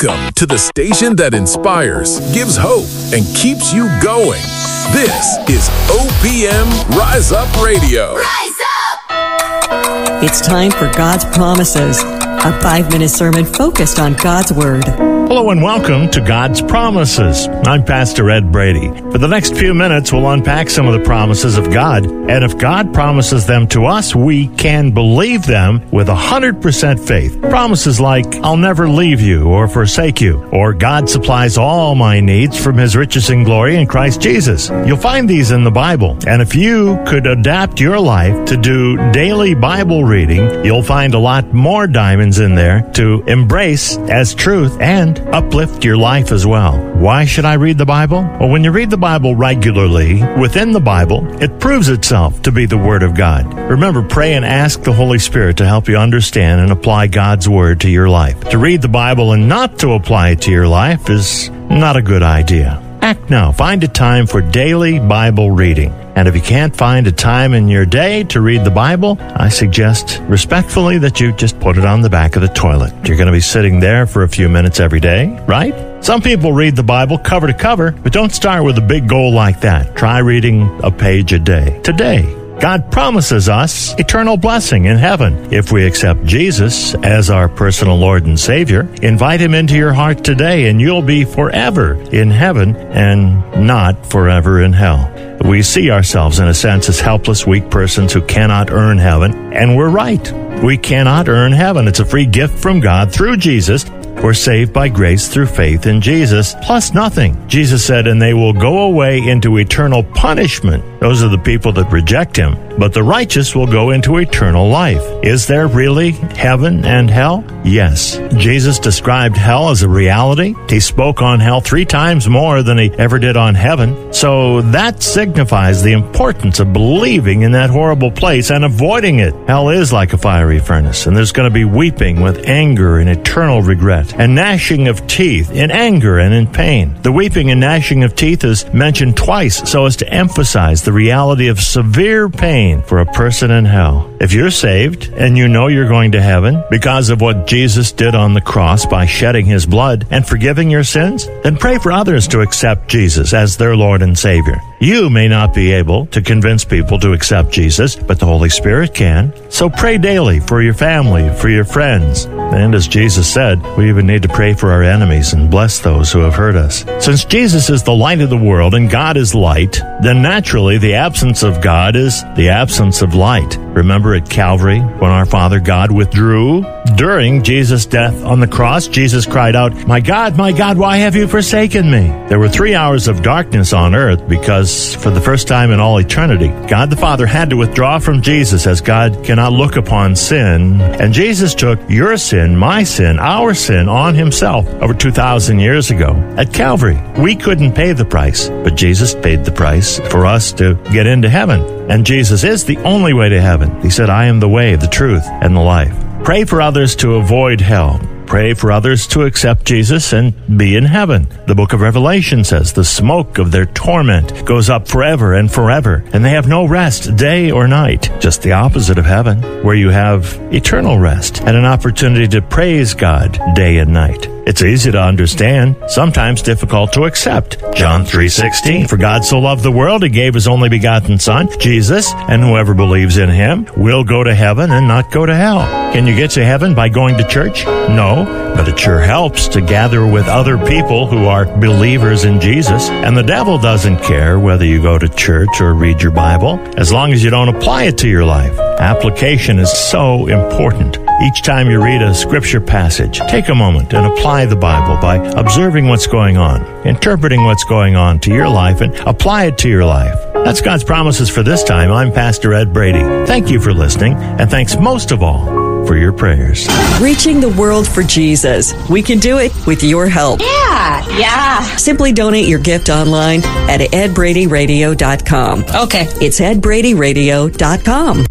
Welcome to the station that inspires, gives hope, and keeps you going. This is OPM Rise Up Radio. Rise up! It's time for God's Promises, a 5-minute sermon focused on God's Word. Hello and welcome to God's Promises. I'm Pastor Ed Brady. For the next few minutes, we'll unpack some of the promises of God. And if God promises them to us, we can believe them with 100% faith. Promises like, I'll never leave you or forsake you, or God supplies all my needs from His riches and glory in Christ Jesus. You'll find these in the Bible. And if you could adapt your life to do daily Bible reading, you'll find a lot more diamonds in there to embrace as truth and uplift your life as well. Why should I read the Bible? Well, when you read the Bible regularly, within the Bible, it proves itself to be the Word of God. Remember, pray and ask the Holy Spirit to help you understand and apply God's Word to your life. To read the Bible and not to apply it to your life is not a good idea. Act now. Find a time for daily Bible reading. And if you can't find a time in your day to read the Bible, I suggest respectfully that you just put it on the back of the toilet. You're going to be sitting there for a few minutes every day, right? Some people read the Bible cover to cover, but don't start with a big goal like that. Try reading a page a day. Today, God promises us eternal blessing in heaven if we accept Jesus as our personal Lord and Savior. Invite Him into your heart today, and you'll be forever in heaven and not forever in hell. We see ourselves, in a sense, as helpless, weak persons who cannot earn heaven, and we're right. We cannot earn heaven. It's a free gift from God through Jesus. We're saved by grace through faith in Jesus, plus nothing. Jesus said, and they will go away into eternal punishment. Those are the people that reject Him. But the righteous will go into eternal life. Is there really heaven and hell? Yes. Jesus described hell as a reality. He spoke on hell 3 times more than He ever did on heaven. So that signifies the importance of believing in that horrible place and avoiding it. Hell is like a fiery furnace, and there's going to be weeping with anger and eternal regret, and gnashing of teeth in anger and in pain. The weeping and gnashing of teeth is mentioned twice so as to emphasize the reality of severe pain for a person in hell. If you're saved and you know you're going to heaven because of what Jesus did on the cross by shedding His blood and forgiving your sins, then pray for others to accept Jesus as their Lord and Savior. You may not be able to convince people to accept Jesus, but the Holy Spirit can. So pray daily for your family, for your friends. And as Jesus said, we even need to pray for our enemies and bless those who have hurt us. Since Jesus is the light of the world and God is light, then naturally the absence of God is the absence of light. Remember at Calvary, when our Father God withdrew? During Jesus' death on the cross, Jesus cried out, my God, why have you forsaken me?" There were 3 hours of darkness on earth because for the first time in all eternity, God the Father had to withdraw from Jesus as God cannot look upon sin. And Jesus took your sin, my sin, our sin on Himself over 2,000 years ago at Calvary. We couldn't pay the price, but Jesus paid the price for us to get into heaven. And Jesus is the only way to heaven. He said, I am the way, the truth, and the life. Pray for others to avoid hell. Pray for others to accept Jesus and be in heaven. The book of Revelation says the smoke of their torment goes up forever and forever, and they have no rest day or night. Just the opposite of heaven, where you have eternal rest and an opportunity to praise God day and night. It's easy to understand, sometimes difficult to accept. John 3:16, for God so loved the world, He gave His only begotten Son, Jesus, and whoever believes in Him will go to heaven and not go to hell. Can you get to heaven by going to church? No, but it sure helps to gather with other people who are believers in Jesus. And the devil doesn't care whether you go to church or read your Bible, as long as you don't apply it to your life. Application is so important. Each time you read a scripture passage, take a moment and apply the Bible by observing what's going on, interpreting what's going on to your life, and apply it to your life. That's God's promises for this time. I'm Pastor Ed Brady. Thank you for listening, and thanks most of all for your prayers. Reaching the world for Jesus. We can do it with your help. Yeah. Simply donate your gift online at edbradyradio.com. Okay. It's edbradyradio.com.